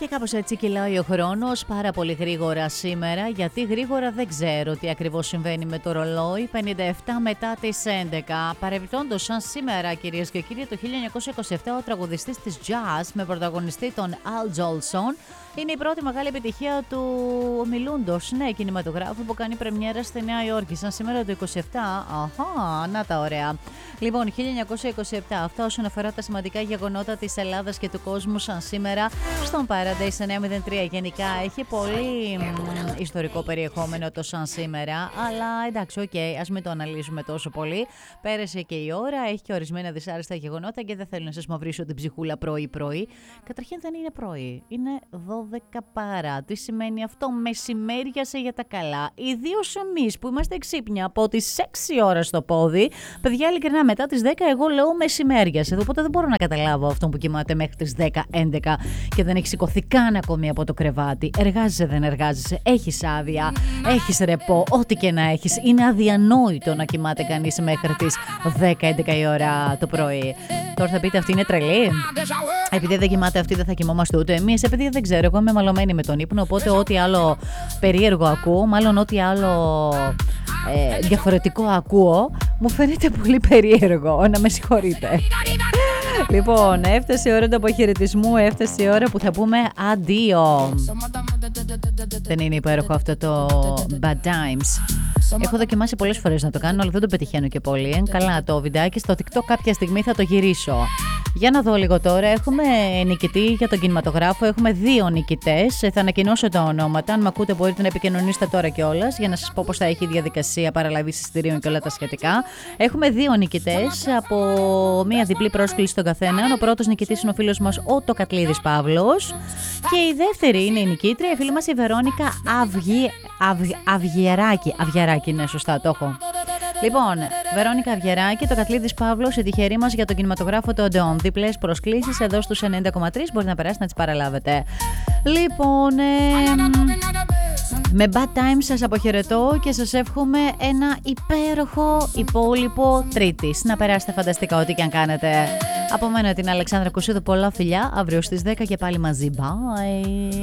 Και κάπως έτσι κυλάει ο χρόνος πάρα πολύ γρήγορα σήμερα. Γιατί γρήγορα δεν ξέρω τι ακριβώς συμβαίνει με το ρολόι. 57 μετά τις 11. Παρεμπιπτόντως, σαν σήμερα, κυρίες και κύριοι, το 1927 ο τραγουδιστής της jazz με πρωταγωνιστή τον Al Jolson είναι η πρώτη μεγάλη επιτυχία του ομιλούντος, ναι, κινηματογράφου που κάνει πρεμιέρα στη Νέα Υόρκη. Σαν σήμερα το 27, αχα, να τα ωραία. Λοιπόν, 1927, αυτά όσον αφορά τα σημαντικά γεγονότα της Ελλάδας και του κόσμου σαν σήμερα στον Paradise 903. Γενικά έχει πολύ ιστορικό περιεχόμενο το σαν σήμερα, αλλά εντάξει, ας μην το αναλύσουμε τόσο πολύ. Πέρασε και η ώρα, έχει και ορισμένα δυσάρεστα γεγονότα και δεν θέλω να σας μαυρίσω την ψυχούλα πρωί-πρωί. Καταρχήν δεν είναι πρωί, είναι 12 παρά. Τι σημαίνει αυτό? Μεσημέριασε για τα καλά. Ιδίως εμείς που είμαστε ξύπνια από τις 6 ώρες το πόδι. Παιδιά, ειλικρινά, μετά τις 10 εγώ λέω μεσημέριασε. Οπότε δεν μπορώ να καταλάβω αυτόν που κοιμάται μέχρι τις 10-11 και δεν έχει σηκωθεί καν ακόμη από το κρεβάτι. Εργάζεσαι, δεν εργάζεσαι, έχεις άδεια, έχεις ρεπό, ό,τι και να έχεις. Είναι αδιανόητο να κοιμάται κανείς μέχρι τις 10-11 η ώρα το πρωί. Τώρα θα πείτε, αυτή είναι τρελή. Επειδή δεν κοιμάται αυτή, δεν θα κοιμόμαστε ούτε εμείς. Επειδή δεν ξέρω, εγώ είμαι μαλωμένη με τον ύπνο. Οπότε ό,τι άλλο περίεργο ακούω, μάλλον ό,τι άλλο διαφορετικό ακούω, μου φαίνεται πολύ περίεργο. Να με συγχωρείτε. Λοιπόν, έφτασε η ώρα του αποχαιρετισμού, έφτασε η ώρα που θα πούμε αντίο. Δεν είναι υπέροχο αυτό το Bad Times? Έχω δοκιμάσει πολλές φορές να το κάνω, αλλά δεν το πετυχαίνω και πολύ. Καλά, το βιντεάκι στο TikTok κάποια στιγμή θα το γυρίσω. Για να δω λίγο τώρα. Έχουμε νικητή για τον κινηματογράφο. Έχουμε 2 νικητές. Θα ανακοινώσω τα ονόματα. Αν με ακούτε, μπορείτε να επικοινωνήσετε τώρα κιόλας για να σας πω πώς θα έχει η διαδικασία παραλαβής εισιτηρίων και όλα τα σχετικά. Έχουμε 2 νικητές από μία διπλή πρόσκληση στον καθένα. Ο πρώτος νικητής είναι ο φίλος μας ο Τοκατλίδης Παύλος. Και η δεύτερη είναι η νικήτρια, η φίλη μας η Βερόνικα Αυγεράκη, ναι, σωστά, το έχω. Λοιπόν, Βερόνικα Αυγεράκη, το Κατλίδης Παύλος, η τυχερή μας για τον κινηματογράφο του Οντεόν. Διπλές προσκλήσεις εδώ στους 90,3, μπορείτε να περάσετε να τις παραλάβετε. Λοιπόν, με Bad Times σας αποχαιρετώ και σας εύχομαι ένα υπέροχο υπόλοιπο Τρίτης. Να περάσετε φανταστικά ό,τι και αν κάνετε. Από μένα την Αλεξάνδρα Κουσίδου, πολλά φιλιά, αύριο στις 10 και πάλι μαζί. Bye!